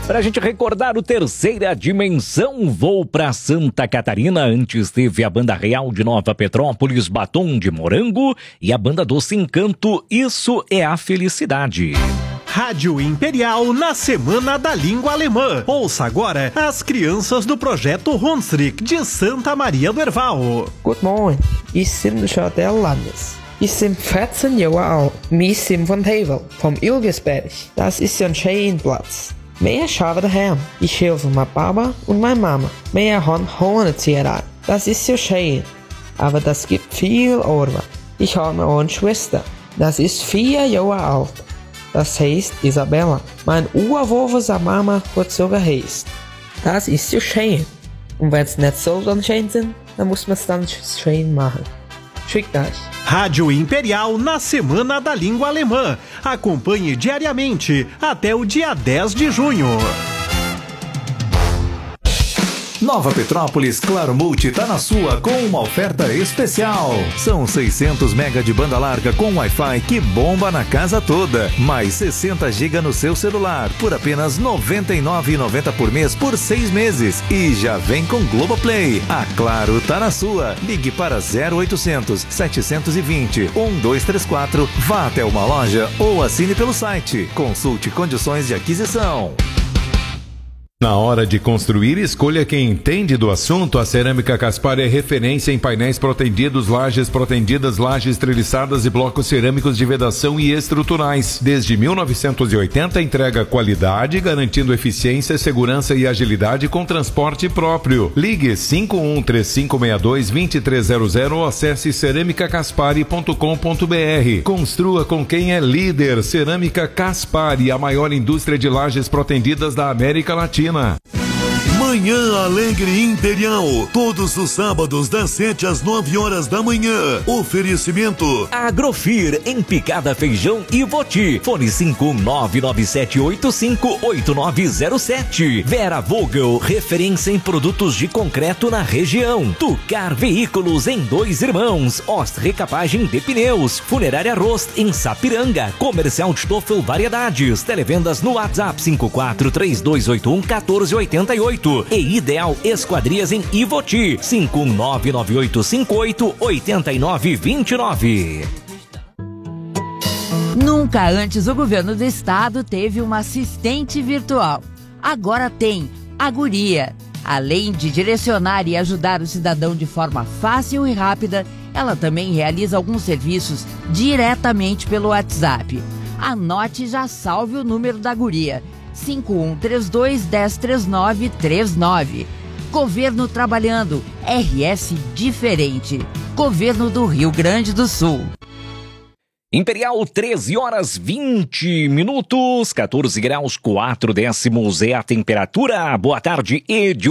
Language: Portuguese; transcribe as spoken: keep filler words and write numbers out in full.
Pra gente recordar o Terceira Dimensão, voo pra Santa Catarina. Antes teve a Banda Real de Nova Petrópolis, Batom de Morango, e a Banda Doce Encanto, Isso é a Felicidade. Rádio Imperial na Semana da Língua Alemã. Ouça agora as crianças do Projeto Hunsrück de Santa Maria do Herval. Guten Morgen, ich bin der Landes. Ich bin vierzehn Jahre alt. Wir sind von Tevel, vom Ilgesberg. Das ist ein schöner Platz. Wir schauen daheim. Ich helfe meinem Papa und meiner Mama. Wir haben Hornenzieherei. Das ist so schön. Aber das gibt viel Arbeit. Ich habe eine Schwester. Das ist vier Jahre alt. Das heißt Isabella. Mein Urwurf seiner Mama wird so geheißen. Das ist so schön. Und wenn es nicht so dann schön sind, dann muss man es dann schön machen. Schick euch. Rádio Imperial na Semana da Língua Alemã. Acompanhe diariamente até o dia dez de junho. Nova Petrópolis Claro Multi tá na sua com uma oferta especial. São seiscentos mega de banda larga com Wi-Fi que bomba na casa toda. Mais sessenta gigas no seu celular por apenas noventa e nove reais e noventa centavos por mês por seis meses. E já vem com Globoplay. A Claro tá na sua. Ligue para zero oitocentos, setecentos e vinte, doze trinta e quatro. Vá até uma loja ou assine pelo site. Consulte condições de aquisição. Na hora de construir, escolha quem entende do assunto. A Cerâmica Caspar é referência em painéis protendidos, lajes protendidas, lajes treliçadas e blocos cerâmicos de vedação e estruturais. Desde mil novecentos e oitenta, entrega qualidade, garantindo eficiência, segurança e agilidade com transporte próprio. Ligue cinco um três cinco seis dois, dois três zero zero ou acesse cerâmica caspari ponto com ponto br. Construa com quem é líder. Cerâmica Caspari, a maior indústria de lajes protendidas da América Latina. Manhã Alegre Imperial, todos os sábados das sete às nove horas da manhã. Oferecimento Agrofir, em Picada Feijão e Voti. Fone cinco nove nove sete oito cinco oito nove zero sete. Vera Vogel, referência em produtos de concreto na região. Tucar Veículos em Dois Irmãos. Ost Recapagem de Pneus. Funerária Rost em Sapiranga. Comercial de Stoffel Variedades. Televendas no WhatsApp cinco quatro três dois oito um um quatro oito oito. E Ideal Esquadrias em Ivoti, cinco nove nove oito cinco oito oito nove dois nove. Nunca antes o governo do estado teve uma assistente virtual. Agora tem a Guria. Além de direcionar e ajudar o cidadão de forma fácil e rápida, ela também realiza alguns serviços diretamente pelo WhatsApp. Anote e já salve o número da Guria. cinco um três dois, um zero três nove três nove. Governo trabalhando. R S diferente. Governo do Rio Grande do Sul. Imperial, treze horas vinte minutos, quatorze graus, quatro décimos é a temperatura. Boa tarde, Edio.